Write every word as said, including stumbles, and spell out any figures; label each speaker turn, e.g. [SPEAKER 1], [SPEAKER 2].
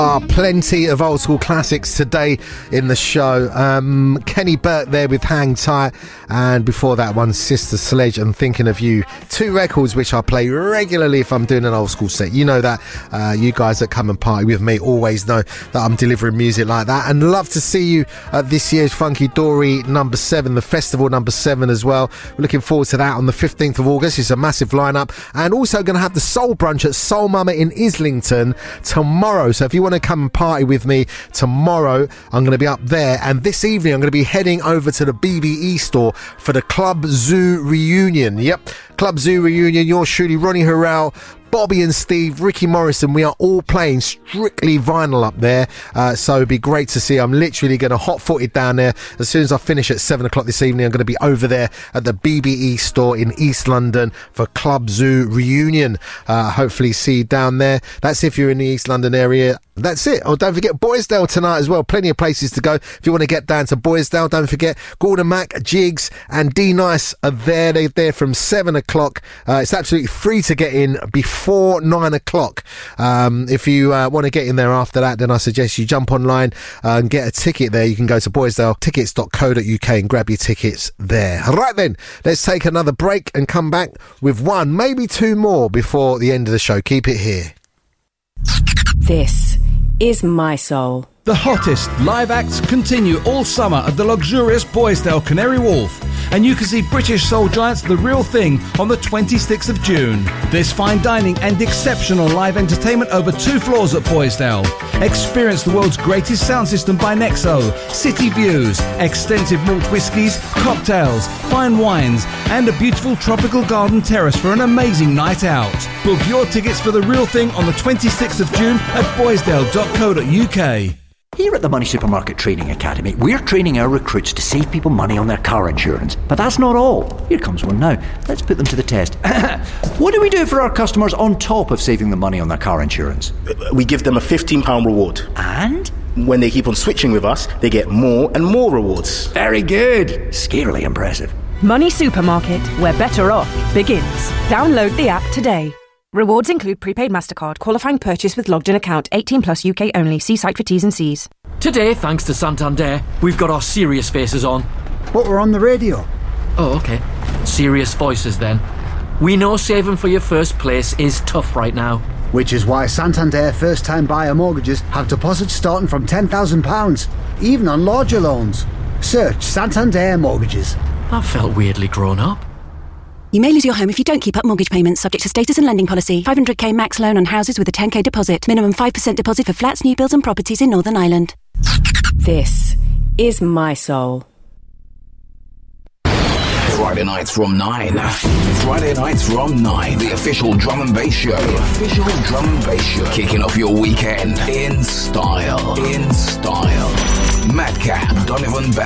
[SPEAKER 1] Are plenty of old school classics today in the show. Um, Kenny Burke there with Hang Tight, and before that one, Sister Sledge and Thinking of You. Two records which I play regularly if I'm doing an old school set. You know that. Uh, you guys that come and party with me always know that I'm delivering music like that, and love to see you at this year's Funky Dory number seven, the festival number seven as well. We're looking forward to that on the fifteenth of August. It's a massive lineup, and also going to have the Soul Brunch at Soul Mama in Islington tomorrow. So if you want to come and party with me tomorrow, I'm going to be up there, and this evening I'm going to be heading over to the B B E store for the Club Zoo reunion. Yep, Club Zoo reunion. Yours truly, Ronnie Harrell, Bobby and Steve, Ricky Morrison, we are all playing Strictly Vinyl up there, uh, so it'd be great to see. I'm literally going to hot-footed down there. As soon as I finish at seven o'clock this evening, I'm going to be over there at the B B E store in East London for Club Zoo reunion. Uh, hopefully see you down there. That's if you're in the East London area. That's it. Oh, don't forget Boysdale tonight as well. Plenty of places to go. If you want to get down to Boysdale, don't forget Gordon Mac, Jigs and D Nice are there. They're there from seven o'clock. Uh, it's absolutely free to get in before nine o'clock. Um, if you uh, want to get in there after that, then I suggest you jump online uh, and get a ticket there. You can go to boysdale tickets dot co dot uk and grab your tickets there. Right then, let's take another break and come back with one, maybe two more before the end of the show. Keep it here.
[SPEAKER 2] This is My Soul.
[SPEAKER 3] The hottest live acts continue all summer at the luxurious Boysdale Canary Wharf, and you can see British soul giants The Real Thing on the twenty-sixth of June. There's fine dining and exceptional live entertainment over two floors at Boysdale. Experience the world's greatest sound system by Nexo, city views, extensive malt whiskies, cocktails, fine wines, and a beautiful tropical garden terrace for an amazing night out. Book your tickets for The Real Thing on the twenty-sixth of June at boysdale dot co dot uk.
[SPEAKER 4] Here at the Money Supermarket Training Academy, we're training our recruits to save people money on their car insurance. But that's not all. Here comes one now. Let's put them to the test. What do we do for our customers on top of saving them money on their car insurance?
[SPEAKER 5] We give them a fifteen pounds reward.
[SPEAKER 4] And?
[SPEAKER 5] When they keep on switching with us, they get more and more rewards.
[SPEAKER 4] Very good. Scarily impressive.
[SPEAKER 2] Money Supermarket, where better off begins. Download the app today. Rewards include prepaid MasterCard, qualifying purchase with logged in account, eighteen plus U K only. See site for T's and C's.
[SPEAKER 6] Today, thanks to Santander, we've got our serious faces on.
[SPEAKER 7] But we're on the radio.
[SPEAKER 6] Oh, okay. Serious voices then. We know saving for your first place is tough right now.
[SPEAKER 7] Which is why Santander first-time buyer mortgages have deposits starting from ten thousand pounds, even on larger loans. Search Santander Mortgages.
[SPEAKER 6] That felt weirdly grown up.
[SPEAKER 8] You may lose your home if you don't keep up mortgage payments, subject to status and lending policy. five hundred k max loan on houses with a ten k deposit. Minimum five percent deposit for flats, new builds and properties in Northern Ireland.
[SPEAKER 2] This is My Soul.
[SPEAKER 9] Friday nights from nine. Friday nights from nine. The official drum and bass show. The official drum and bass show. Kicking off your weekend in style. In style. Madcap, Donovan Bell.